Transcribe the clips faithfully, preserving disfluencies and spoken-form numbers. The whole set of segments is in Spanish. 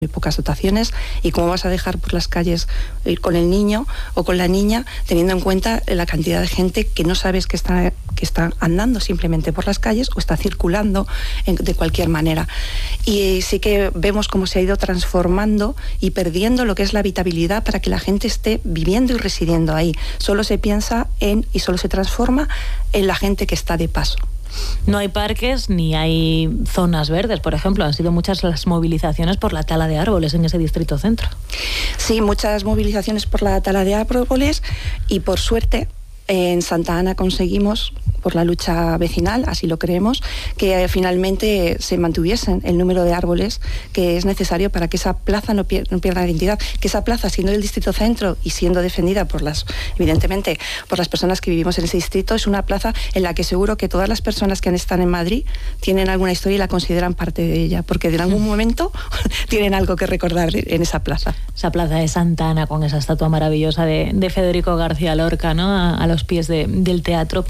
muy pocas dotaciones, y cómo vas a dejar por las calles ir con el niño o con la niña teniendo en cuenta la cantidad de gente que no sabes que está, que está andando simplemente por las calles o está circulando en, de cualquier manera. Y sí que vemos cómo se ha ido transformando y perdiendo lo que es la habitabilidad para que la gente esté viviendo y residiendo ahí. Solo se piensa en y solo se transforma en la gente que está de paso. No hay parques ni hay zonas verdes, por ejemplo. Han sido muchas las movilizaciones por la tala de árboles en ese distrito centro. Sí, muchas movilizaciones por la tala de árboles y, por suerte, en Santa Ana conseguimos, por la lucha vecinal, así lo creemos, que finalmente se mantuviesen el número de árboles que es necesario para que esa plaza no, pier- no pierda identidad, que esa plaza, siendo el distrito centro y siendo defendida por las, evidentemente, por las personas que vivimos en ese distrito, es una plaza en la que seguro que todas las personas que están en Madrid tienen alguna historia y la consideran parte de ella, porque en algún momento tienen algo que recordar en esa plaza. Esa plaza de Santa Ana con esa estatua maravillosa de, de Federico García Lorca, ¿no? A, a los pies de, del teatro.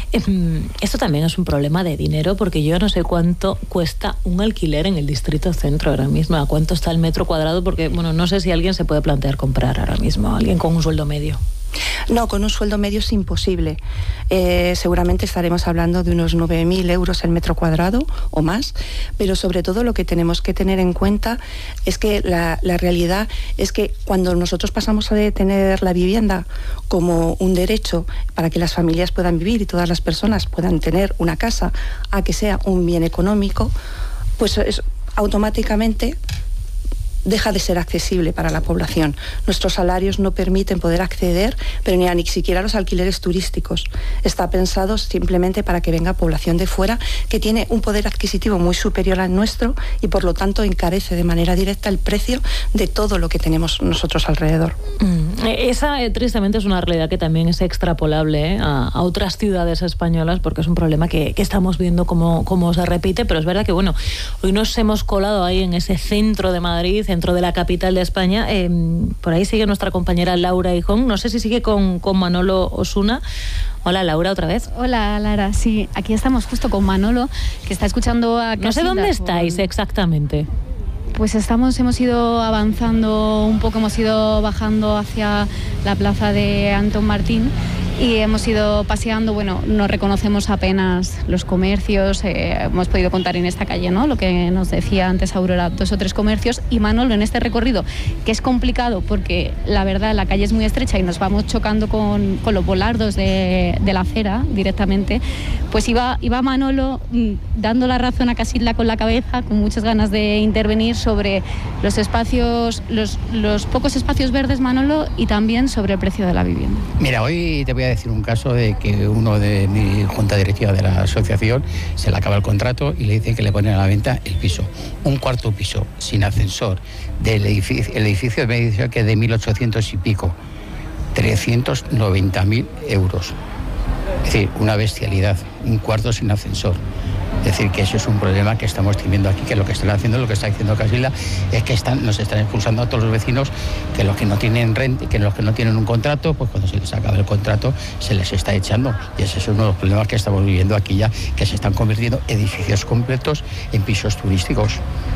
Esto también es un problema de dinero, porque yo no sé cuánto cuesta un alquiler en el distrito centro ahora mismo, a cuánto está el metro cuadrado, porque bueno, no sé si alguien se puede plantear comprar ahora mismo, alguien con un sueldo medio. No, con un sueldo medio es imposible. Eh, seguramente estaremos hablando de unos nueve mil euros el metro cuadrado o más, pero sobre todo lo que tenemos que tener en cuenta es que la, la realidad es que cuando nosotros pasamos a tener la vivienda como un derecho para que las familias puedan vivir y todas las personas puedan tener una casa, a que sea un bien económico, pues es, automáticamente deja de ser accesible para la población. Nuestros salarios no permiten poder acceder, pero ni a ni siquiera a los alquileres turísticos. Está pensado simplemente para que venga población de fuera que tiene un poder adquisitivo muy superior al nuestro y por lo tanto encarece de manera directa el precio de todo lo que tenemos nosotros alrededor. Mm. Esa, eh, tristemente, es una realidad que también es extrapolable, ¿eh? a, a otras ciudades españolas, porque es un problema que, que estamos viendo cómo, cómo se repite, pero es verdad que, bueno, hoy nos hemos colado ahí en ese centro de Madrid, centro de la capital de España. Eh, por ahí sigue nuestra compañera Laura Hijón. No sé si sigue con, con Manolo Osuna. Hola, Laura, otra vez. Hola, Lara. Sí, aquí estamos justo con Manolo, que está escuchando a Casilda. No sé dónde estáis con... exactamente. Pues estamos, hemos ido avanzando un poco, hemos ido bajando hacia la plaza de Antón Martín y hemos ido paseando. Bueno, no reconocemos apenas los comercios, eh, hemos podido contar en esta calle, ¿no? Lo que nos decía antes Aurora, dos o tres comercios. Y Manolo, en este recorrido, que es complicado porque la verdad la calle es muy estrecha y nos vamos chocando con, con los volardos de, de la acera directamente, pues iba, iba Manolo mmm, dando la razón a Casilda con la cabeza, con muchas ganas de intervenir sobre los espacios, los, los pocos espacios verdes, Manolo, y también sobre el precio de la vivienda. Mira, hoy te voy a decir un caso de que uno de mi junta directiva de la asociación se le acaba el contrato y le dicen que le ponen a la venta el piso, un cuarto piso sin ascensor del edificio, el edificio me dice que es de mil ochocientos y pico, trescientos noventa mil euros. Es decir, una bestialidad, un cuarto sin ascensor. Es decir, que eso es un problema que estamos teniendo aquí, que lo que están haciendo, lo que está diciendo Casilda, es que están, nos están expulsando a todos los vecinos, que los que no tienen renta, que los que no tienen un contrato, pues cuando se les acaba el contrato se les está echando. Y ese es uno de los problemas que estamos viviendo aquí ya, que se están convirtiendo edificios completos en pisos turísticos.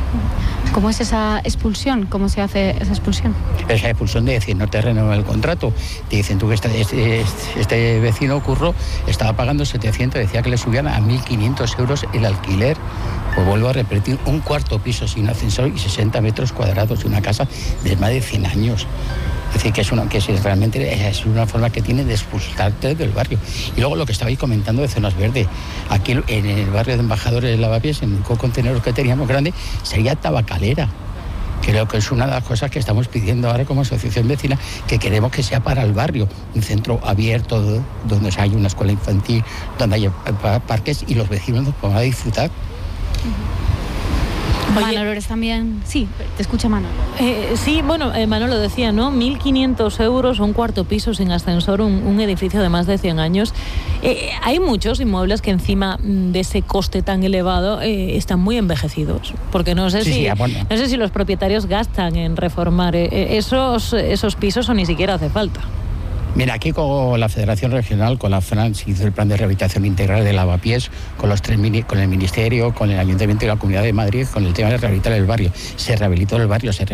¿Cómo es esa expulsión? ¿Cómo se hace esa expulsión? Esa expulsión de decir, no te renuevan el contrato. Te dicen tú que este, este, este vecino Curro estaba pagando setecientos, decía que le subían a mil quinientos euros el alquiler. Pues vuelvo a repetir, un cuarto piso sin ascensor y sesenta metros cuadrados de una casa de más de cien años. Es decir, que es una, que es, realmente es una forma que tiene de expulsarte del barrio. Y luego lo que estabais comentando de zonas verdes. Aquí en el barrio de Embajadores de Lavapiés, en un contenedor que teníamos grande, sería tabacalera. Creo que es una de las cosas que estamos pidiendo ahora como asociación vecina, que queremos que sea para el barrio, un centro abierto donde haya una escuela infantil, donde haya parques y los vecinos nos podamos disfrutar. Oye, Manolo, eres también... Sí, te escucha Manolo. Eh, sí, bueno, eh, Manolo decía, ¿no? mil quinientos euros, un cuarto piso sin ascensor, un, un edificio de más de cien años. Eh, hay muchos inmuebles que encima de ese coste tan elevado eh, están muy envejecidos, porque no sé, sí, si, sí, bueno. no sé si los propietarios gastan en reformar eh, esos, esos pisos o ni siquiera hace falta. Mira, aquí con la Federación Regional, con la FRAN, se hizo el plan de rehabilitación integral de Lavapiés, con los tres con el Ministerio, con el Ayuntamiento y la Comunidad de Madrid, con el tema de rehabilitar el barrio. Se rehabilitó el barrio, se